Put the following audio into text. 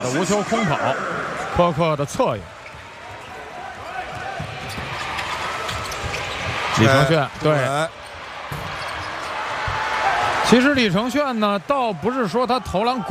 无球空跑，柯克的侧应。李承铉对。其实李承铉呢，倒不是说他投篮